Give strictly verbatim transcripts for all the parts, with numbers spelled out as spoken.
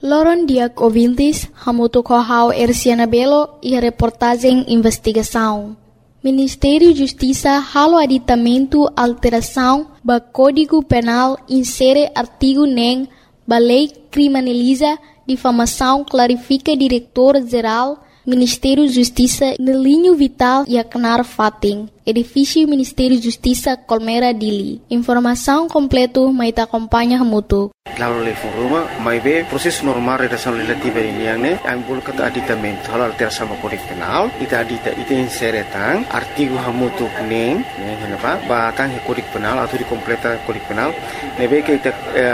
Loron diak ouvintes, hamuto kohau Erciana Belo e a reportagem investigação. Ministério da Justiça halo aditamento alteração ba Código Penal insere artigo nem ba lei criminaliza difamação clarifica diretor-geral Ministério da Justiça no linho vital e Aknar Fating, edifício Ministério da Justiça Colmera Dili. Informação completa mai ta acompanha hamuto. Lalu le foruma mai be proses normal redação legislativa ini yang ne ambul kata aditamento hal alteração ba Código Penal ita adita ita insere tang artigo hamutu neng neng henapa ba tang Código Penal atau di completa Código Penal ne be ke ita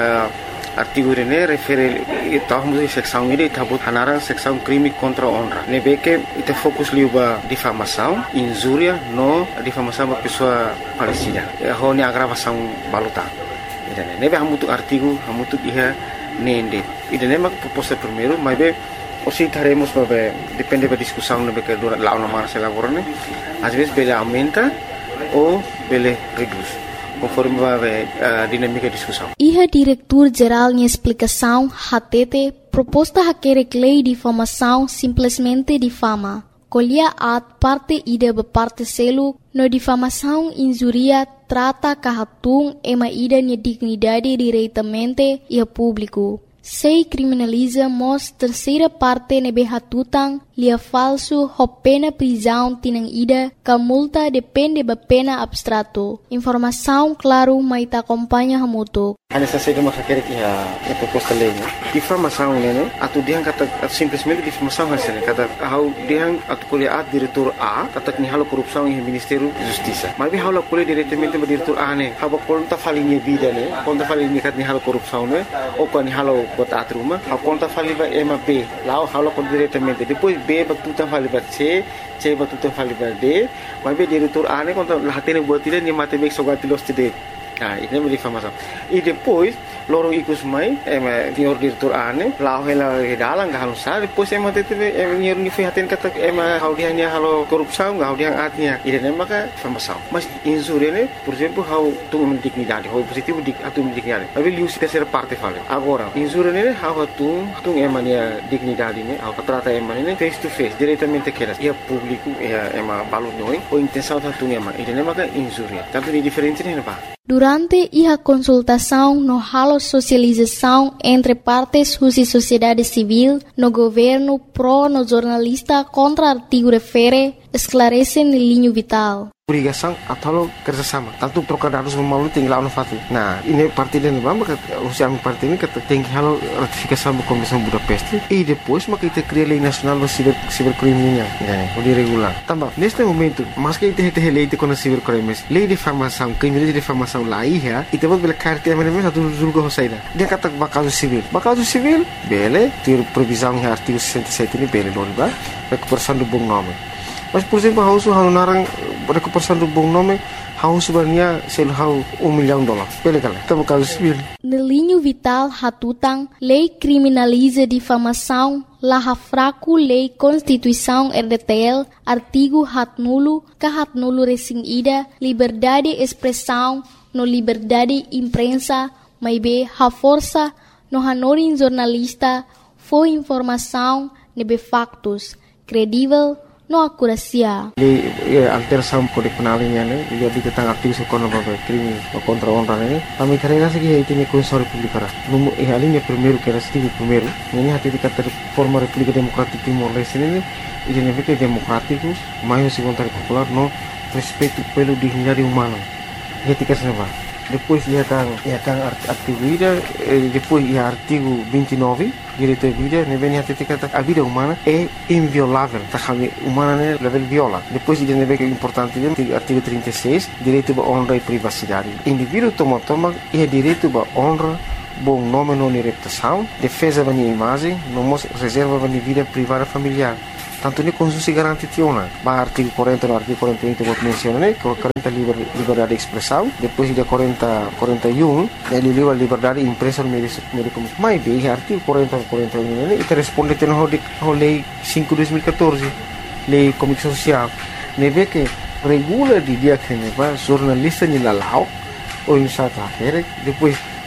artigo ini refere ita hamutu seksão ini tabut hanaran seksão crime contra honra ne be ke ita fokus liu ba difamação injuria no difamação ba pessoa falecida ho ne agravação baluta. Nebe hamutu artigo hamutu iha nende. Ida nema proposta primeiro, mas be osi taremos babe depende da discussão nebe que dura lá uma marcha laborane. Às vezes bele aumenta ou bele reduz, conforme babe a dinâmica da discussão. Iha diretor geral em explicação hatete proposta hakere lei de difamação simplesmente difama. Colhia at parte ida ba parte selu no difamação injuria trata kahatung ema ida nia dignidade diretamente e a público. Sei criminaliza mos terceira parte nebe hatutang lia falso ho pena prisão tinang ida ka multa depende ba pena abstrato. Informação claro mai ta acompanha hamuto. Ana sa sede ma hakere ki ha e proposta lei. Difamação nene atu diang kata simplesmente difamação hasene kata hau diang atu kuliah diretor A kata ni halo korupsão em Ministério da Justiça. Mas bi halo kuliah diretamente ba diretor A ne haba konta falinha vida ne konta falinha kat ni halo korupsão ne ou kan ni halo bot atruma hau konta faliba ema B lao halo kon diretamente depois B batuta faliba C C batuta faliba D mas bi diretor A ne konta lahatene buat ile ni matebek sogatilos tide. Ah, ini é difamação. E depois, loro ikus mai, é senhor diretor ane, lá ela redalang gak halusar, depois é mate teve é senhor ni fihaten kata é ma hau dia ni halo korupsão, gak hau dia atnya. Ini é maka difamação. Mas injúria ne, por exemplo, hau tu dignidade, hau positivo dik atu dignidade. Mas liu se terceira parte fala. Agora, injúria ne hau tu tu é mania dignidade ne, hau trata é mania face to face, diretamente que e público é é ma balu noi, ou intenção tu é ma. Ini é maka injúria. Tanto ni diferente ne ba. Durante a consultação no halo socialização entre partes da sociedade civil, no governo pro no jornalista contra artigo refere, esclarece no linho vital. Obrigação atau kerjasama. Tanto trocar dados melalui tinggal anu fati. Nah, ini parti dan bamba kata usia parti ini kata tinggi halo ratifikasi da Convenção Budapest e depois maka kita cria lei nacional do ciber cibercriminal, né? O de regular. Também neste momento, mas que kita hete lei de com cibercrimes, lei de difamação, crime de difamação lá ia, e depois bela carta mas mesmo satu julgo hosaida. Dia kata bakal civil. Bakal civil, bele, ter previsão em artigo sessenta e sete ini bele doriba, recuperação do bom nome. Mas, por exemplo, hau su hau narang recuperação do bom nome, hau sebenarnya sel hau um milhão de dólares. Pele kala, tá caso civil. No linho vital hatutang, lei criminaliza difamação, la fraco lei Constituição R D T L, artigo hat nulo, ka hat nulo resing ida, liberdade de expressão, no liberdade imprensa, mai be ha força, no hanorin jornalista, foi informação, nebe factos, credível, no acuracia. Lei alteração Código Penal ini ne, dia di tentang artigo sekono babe crime contra honra ne. Kami carrega segi itu ni Constituição Republicana. Numo e ali ne primeiro que era artigo primeiro. Ini hati dikata forma República Democrática Timor Leste ne, ele ne fica democrático, mas o vontade popular no respeito pelo dignidade humana. Dia tiga senava. Depois ia kan ia kan artigo ida, depois ia artigo vinte e nove, direito à vida, ne vem hati dikata a vida humana é inviolável, tá kami humana ne level viola. Depois ia ne vem importante dia artigo trinta e seis, direito à honra e privacidade. Indivíduo toma toma ia direito à honra, bom nome não e reputação, defesa da minha imagem, não reserva da minha vida privada familiar. Tanto ni Constitusi garanti tiona. Ba artigo quarenta no artigo quarenta e um que menciona né, quarenta liber, liberdade de expressão, depois de quarenta, quarenta e um, ele livre liberdade de imprensa no meio de comunicação. Mas bem, artigo quarenta, quarenta e um, né, e responde a lei cinco de dois mil e catorze, lei de comunicação social. Ne vê que regula de dia que ne va jornalista ni lalau ou em sata, depois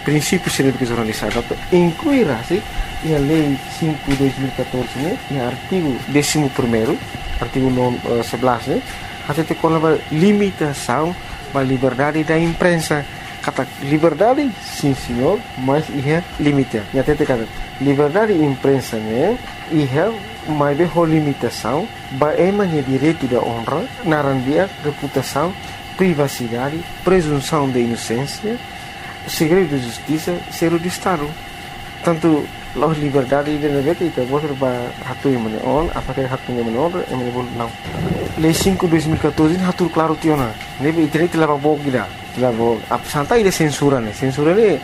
princípios de educação jornalista incluirá-se a Lei cinco de dois mil e catorze, né, e artigo décimo primeiro, artigo sebelas, né, até ter uma limitação da liberdade da imprensa. Kata liberdade, sim senhor, mas ia limitar. E até ter kata liberdade da imprensa, né, ia mais de limitação, baemanya direito da honra, narandia, reputação, privacidade, presunção de inocência, segredo de justiça, segredo de Estado. Tanto las liberdade de negara kita boleh hatu yang mana on, apakah hatu yang mana on, yang mana boleh não. Lei cinco de dois mil e catorze hatu claro tiona. Nebe internet telah bawa kita, telah bawa. Apa santai de censura ne, censura ne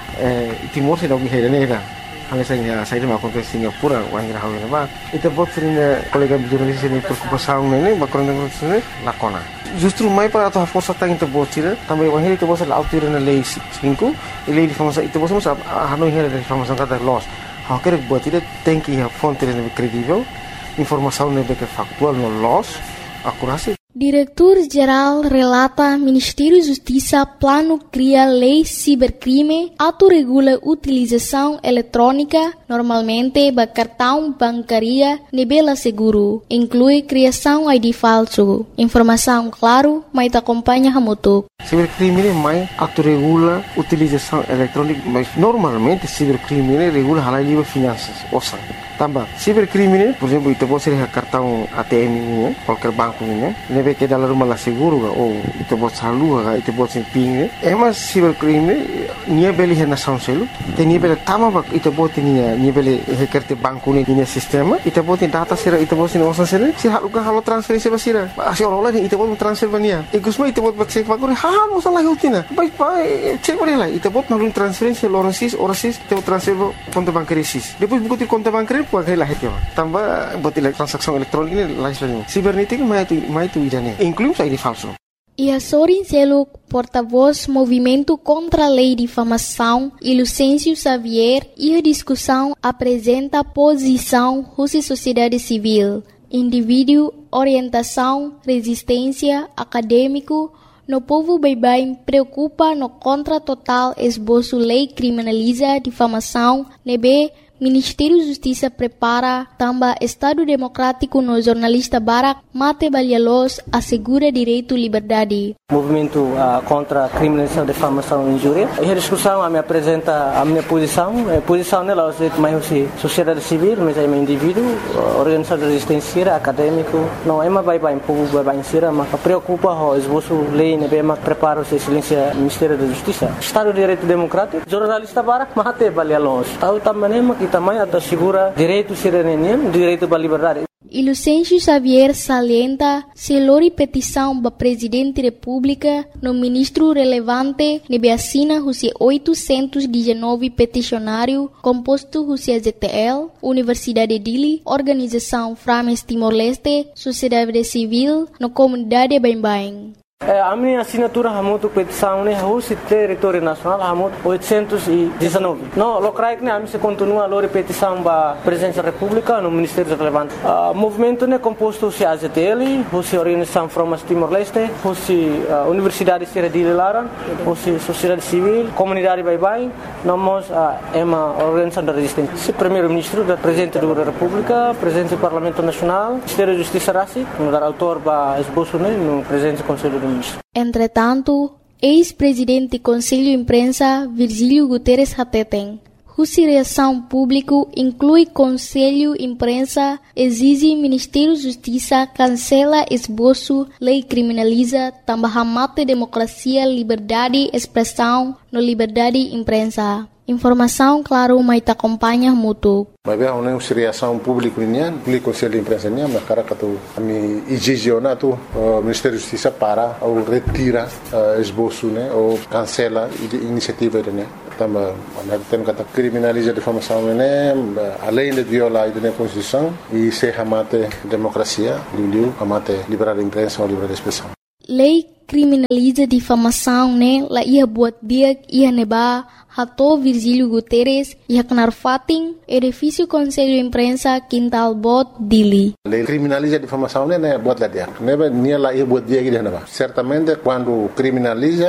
Timor se dog hera ne dah. Hanya saya saya dah makan ke Singapura, wangi rahawe ne ba. Itu buat sering kolega jurnalis ini preocupação ne, bakal ne ne lakona. Justru mai para a força está into botira, também o henrique você lá altura na lei cinco, e lei de informação itu você sabe, a não henrique de informação cada loss. Há que botira tem que a fonte é credível, informação é que factual no loss, acurácia. Diretor-Geral relata Ministério da Justiça plano cria lei cibercrime, autorregula utilização eletrônica, normalmente ba cartão bancária nebela seguro, inclui criação I D falso. Informação claro, mas te acompanha hamutuk. Cibercrime é mais autorregula utilização eletrônica, mas normalmente cibercrime regula halal livre finanças, ouça. Tambah, cibercrime, por exemplo, itu pode ser cartão A T M ini, qualquer banco ini, nebe que dalam rumah seguro ga, ou itu pode salur ga, itu pode ser ping. Emas cibercrime, nia beli hena sanselu, te nia beli tama bak, itu pode nia nia beli hekerte banku ni nia sistema, itu pode data sira, itu pode nia osan sira, si halu ga halu transferensi basira, asi orang lain itu pode transfer bania, igusma itu pode cek bagore, ha mosan lagi utina, baik baik cek boleh lah, itu pode nalun transferensi loransis, orasis, itu transfer konta bankarisis, depois buku konta bankari pakai lah itu, tambah buat transaksi elektronik ini lain sebagainya. Sibernetik mai itu mai itu idane, inclui I D falso. E a Sorin Seluk, porta-voz Movimento contra a Lei de Difamação, e Lucêncio Xavier, e a discussão apresenta posição Rússia Sociedade Civil, indivíduo, orientação, resistência, acadêmico, no povo bem-bem preocupa no contra total esboço lei criminaliza difamação, nebe Ministério da Justiça prepara também Estado Democrático no jornalista Barak Mate Balhalos assegura direito à liberdade. Movimento uh, contra a criminalização, difamação e injúria. Essa discussão a me apresenta a minha posição. A posição nela é mais sociedade civil, mas é um indivíduo, organização de resistência, acadêmico. Não é mais vai vai povo vai vai insira, mas preocupa o esboço lei ne bem prepara o excelência Ministério da Justiça. Estado de Direito Democrático, jornalista Barak Mate Balhalos. Tahu também que também assegura direito cidadania, direito à liberdade. E Lucêncio Xavier salienta se lori petição para Presidente da República no ministro relevante nebe assina os oitocentos e dezenove peticionário composto os Z T L, Universidade de Dili, Organização Frames Timor-Leste, Sociedade Civil, no Comunidade Bem-Bem. A minha assinatura hamutu petição ne husi território nacional hamut oitocentos e dezenove. No, locrai que ne ami se continua lori petição ba presidência da República no Ministério relevante. O movimento ne composto se A Z T L, husi Organização Frames Timor-Leste, husi Universidade de Lara, husi Sociedade Civil, Comunidade Bye-Bye, nós é uma organização da resistência. Se primeiro-ministro da Presidente da República, Presidente do Parlamento Nacional, Ministério da Justiça Rassi, no dar autor ba esboço ne no Presidente do Conselho do Entretanto, ex-presidente do Conselho de Imprensa, Virgílio Guterres Hateten, cuja reação pública inclui Conselho de Imprensa, exige Ministério da Justiça cancela esboço, lei criminaliza, também mate democracia, liberdade, expressão, no liberdade de imprensa. Informação, claro, mas te acompanha mútuo. Mas bem, uma reação pública nian, pelo Conselho de Imprensa nian, mas cara que tu ami exigiona tu Ministério da Justiça para ou retira esboço, né, ou cancela a iniciativa né. Também, tem que criminalizar a difamação né, além de violar a Constituição e se amate democracia, liu amate liberdade de imprensa ou liberdade de expressão. Lei criminaliza difamação, né? La ia buat dia ia neba hato Virgílio Guterres ia kenar fating edifício Conselho de Imprensa Quintal Bot Dili. Lei criminaliza difamação, né? Buat lá dia. Neba nia la ia buat dia que neba. Certamente quando criminaliza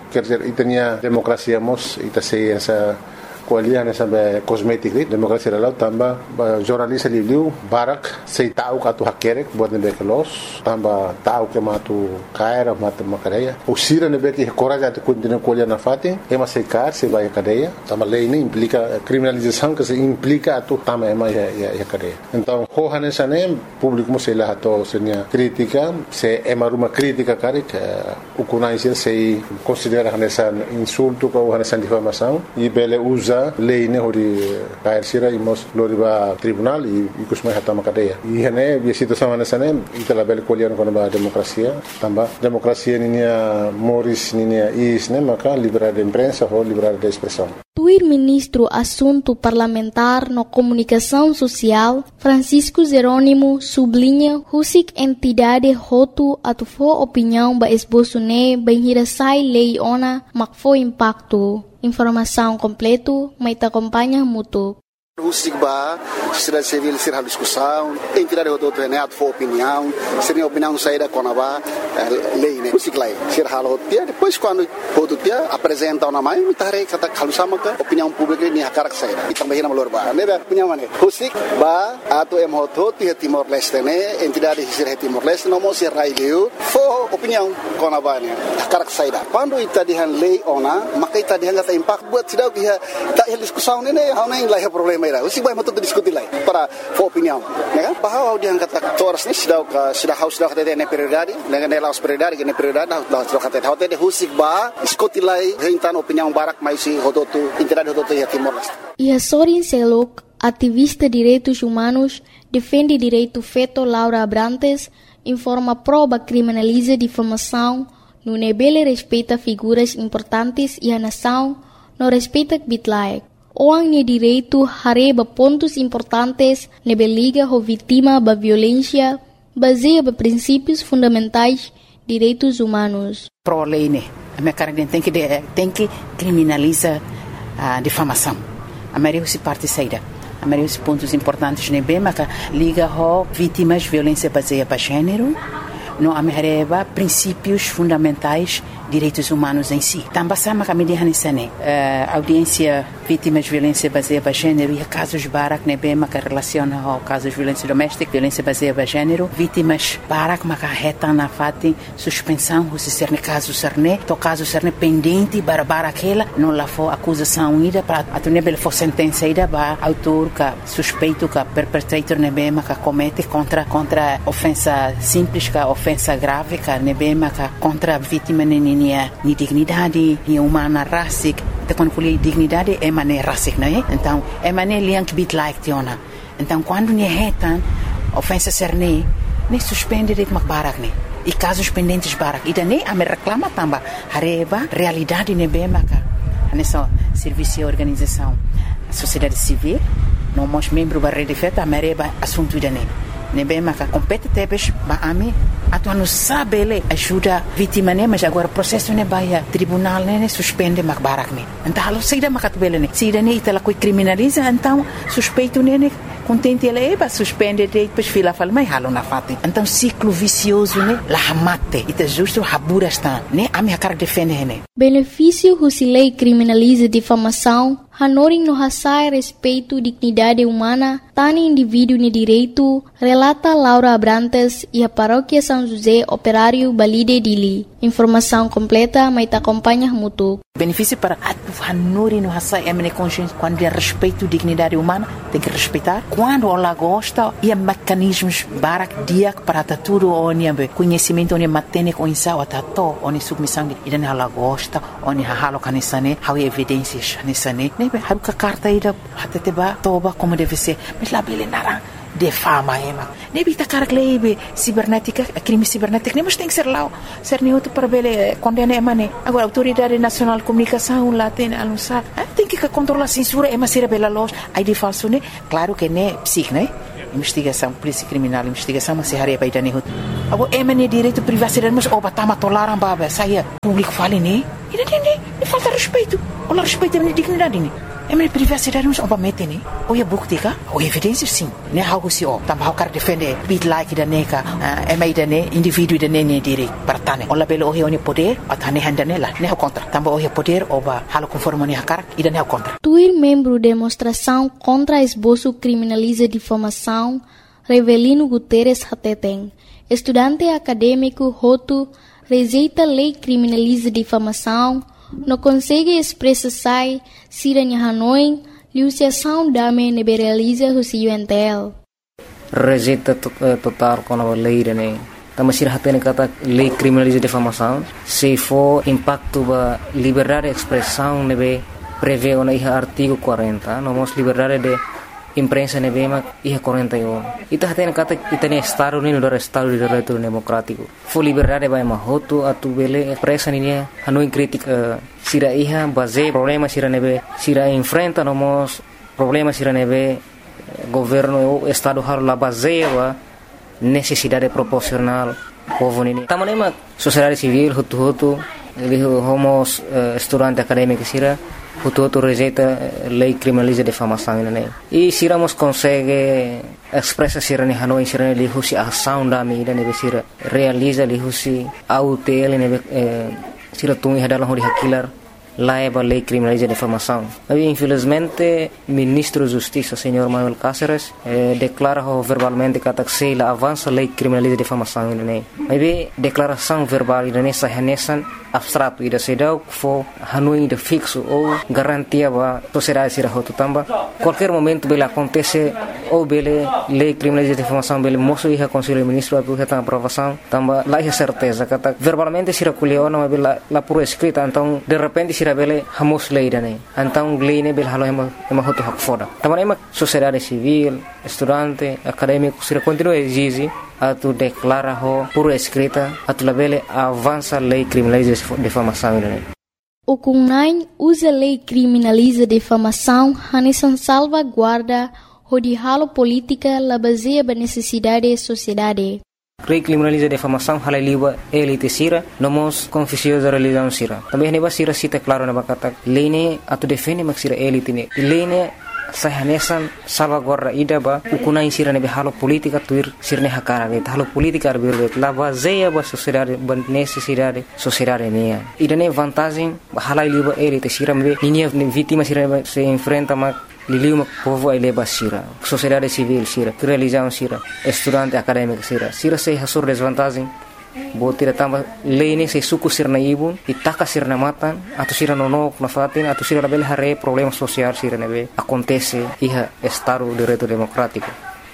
quer dizer, itania democracia mos, ita sei essa kualiah sampai kosmetik demokrasi dalau tambah jornalis liu barak sei tahu katu hakerek buat nebe kelos tambah tahu ke matu kaira matu makadeya usira nebe ki coraja tu continua kualiah na fati ema sei kar sei vai cadeia tambah lei ini implica criminalização que se implica tu tambah ema ya ya cadeia então hohane sane público mo sei lá to senia crítica se ema rumah crítica karik ukunai sei considera nessa insulto ou nessa difamação e bele usa lei ne hori kair sira imos loriba tribunal e kusmai hatama cadeia e hene bi situação nessa itala bel kolian kono ba demokrasia tamba demokrasia ninia moris ninia is ne maka liberdade de imprensa ou liberdade de expressão. O ministro Assunto Parlamentar no Comunicação Social, Francisco Jerônimo, sublinha que entidade roto atufo opinião ba esboço ne bem hirasai lei ona mak fo impacto. Informação completo, mas te acompanha muito. O SIGBA, sociedade civil, ser a discussão, entidade de autoridade, for opinião, ser a opinião saída com a lei, né? O SIGLA, ser a rotia, depois quando o dia apresenta uma mãe, me tarei que está calçando a opinião pública nem a cara que saída. E também na malorba, né? A opinião é o SIGBA, ato é moto, tinha Timor-Leste, né? Entidade de ser Timor-Leste, não mostra raio, for opinião com a mãe, a cara que saída. Quando está de lei ona, mas está de está impacto, buat sidau que está a discussão, né? Não é lá o problema. O SIGBA é muito discutir lá para a opinião, né? Bahwa dia angkat toras ni sudah sudah haus sudah kata dia prioridade, dengan dia laos prioridade, dengan prioridade dah sudah kata dia. Hotel dia o SIGBA diskutir lá rentan opinião barak mais si hodotu entidade hodotu ya Timor-Leste. E a Sorin Selok, ativista de direitos humanos, defende direito feito Laura Abrantes, informa prova criminaliza difamação, no nebele respeita figuras importantes e a nação, no respeita bitlaek. Orang ni direito hareba pontos importantes nebe liga ho vítima ba violência baseia ba princípios fundamentais direitos humanos. Pro lei né, a minha cara tem que tem que criminaliza a difamação. A maioria se parte saída. A maioria os pontos importantes nebe maka liga ho vítimas violência baseia ba gênero. No amereba princípios fundamentais direitos humanos em si. Também sama kami dihan isane audiência vítimas de violência baseada em gênero e casos barak nebe maka relaciona ao casos de violência doméstica, violência baseada em gênero, vítimas barak maka reta na fati suspensão se ser ne caso serne, to caso serne pendente para bara aquela não lá for acusação ida para a nebe for sentença ida ba autor ka suspeito ka perpetrator nebe maka comete contra contra ofensa simples ka ofensa grave ka nebe maka contra vítima ni ni dignidade, ni humana racic, então quando falei dignidade é mané racic, não é? Então é mané liang bit like tiona. Então quando ni retan ofensa serne, nem suspende de macbarak ne. E casos pendentes barak, e daí a me reclama tamba, hareba realidade ne bem maca. Nessa serviço e organização, a sociedade civil, não mos membro da rede feta, a mereba assunto daí. Nebe maka compete tebes ba ami atu anu sabele ajuda vítima ne mas agora processo ne baia tribunal ne suspende mak barak ne então halo seida makat bele ne seida ne itala coi criminaliza então suspeito ne ne contente ele eba suspende de depois fila fala mai halo na fati então ciclo vicioso ne la hamate ita justo habura está ne ami akar defende ne benefício se lei criminaliza difamação Hanoring no hasai respeito dignidade humana, tani indivíduo ni direito, relata Laura Abrantes e a paróquia São José Operário Balide Dili. Informação completa, mas te acompanha muito. Benefício para Hanoring no hasai é minha consciência quando é respeito dignidade humana, tem que respeitar. Quando ela gosta, e há mecanismos barak diak para tudo onde há conhecimento onde matene com insau atato onde submissão de ida ela gosta, onde halo kanisane, há evidências kanisane. Haru ka carta ida hateteba toba como deve ser mas lá bele narang de fama ema nebi ta karak lebe cibernética crime cibernético mas tem que ser lá ser neutro para bele condena ema ne agora autoridade nacional de comunicação lá tem anunciar tem que controlar censura ema ser bela loja aí de falso ne claro que ne psic né investigação polícia criminal investigação mas se haria para idane hut agora ema ne direito privacidade mas oba tama tolaram baba saia público fale ne ida ne ne falta respeito olha respeito a minha dignidade ne É minha privacidade não oba mete né. Ou é bukti ka? Ou evidência sim. Né algo se o. Tambah kar defender bit like da neka. É mai da né indivíduo da né né diri partane. Ola belo o ne poder atane handane lá. Né contra. Tambah o poder oba halo conforme ne hakar e da né contra. Tuir membro demonstração contra esboço criminaliza difamação Revelino Guterres Hateteng. Estudante acadêmico Hotu rejeita lei criminaliza difamação, não consegue expressar se em Hanoi, liuciação dame neberaliza o C U N T L. Rejeita total com a lei, né? Também se hatene kata lei criminaliza difamação, se for impacto ba liberdade de expressão nebe prevê na artigo quarenta, nomos liberdade de imprensa nebema iha quarenta e um. Ita hatene kata ita ne Estado ni no Estado de Direito Democrático. Fo liberdade ba mahoto atu bele expressa ni Hanoi crítica sira iha base problema sira nebe sira enfrenta nomos problema sira nebe governo o Estado har la base ba necessidade proporcional povo ni. Tamanema sociedade civil hutu hutu ele homos uh, estudante acadêmico sira Hutu rejeita lei criminaliza difamação né e siramos consegue expressa sira ni Hanoi sira ni husi ação da mi ne sira realiza li husi autel ne sira tungi hadalah hori hakilar laiba lei criminaliza difamação. Mas infelizmente ministro de Justiça senhor Manuel Cáceres eh, declara verbalmente que se la avança lei criminaliza difamação né. Mas declaração verbal ne sahanesan abstrato ida sedau fo Hanoi de fixo ou garantia ba sociedade sira hotu tamba qualquer momento bela acontece ou bele lei criminaliza difamação bele moço iha conselho ministro atu heta aprovação tamba lá é certeza kata verbalmente sira kuliona mas bela la por escrita então de repente sira bele hamos lei dane então lei ne bel halo ema ema hotu hak foda tamba ema sociedade civil estudante acadêmico sira continua exige atu declara ho por escrita atu labele avança lei criminaliza difamação né. O Kunai usa lei criminaliza difamação hanesan salvaguarda o de halo política la baseia ba necessidade da sociedade. Lei criminaliza difamação hala liba elite sira nomos confusiosa religião sira. Também neba sira cita claro na bakata lei ne atu defende mak sira elite ne. Lei ne sahanesan salvaguarda ida ba ukunai sira nebe halo politika tuir sirne hakara be halo politika arbirbe la baseia ba sociedade ba necessidade sociedade ne ida ne vantagem hala liba elite sira me ninia vítima sira se enfrenta ma liliu mak povo ele ba sira sociedade civil sira religião sira estudante acadêmico sira sira se hasur desvantagem botira tamba lei ne se suku sirna ibun itaka sirna matan atau sira nonok na fatin atau sira label hare problema social sira nebe acontece iha Estado de Direito Democrático.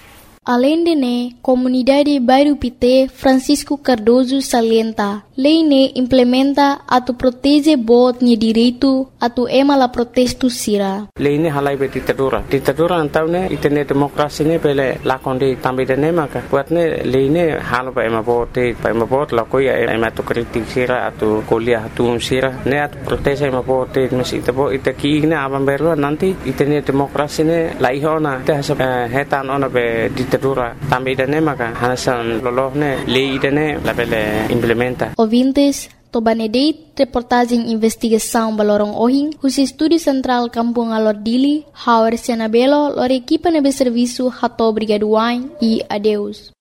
Além de ne, comunidade Bairro Pité Francisco Cardoso salienta, lei ne implementa atu protege bot ni direito atu ema la protesto sira. Lei ne halai be ditadura. Ditadura antau ne itene demokrasi ne pele lakonde tambe de ne maka. Buat ne lei ne halo ba ema bot ba ema bot la koya ema tu kritik sira atu kuliah atu sira ne atu protege ema bot mes ita bo ita ki ne abang berlo nanti itene demokrasi ne la ihona te hasa hetan ona be ditadura tambe de ne maka hanasan loloh ne lei de ne la pele implementa. Ouvintes, Tobanedeit, reportagem investigação Balorong Ohing, o Estúdio Central Kampung Alordili, Howard Senabelo, lor equipa nebe serviço Hato Brigaduain e adeus.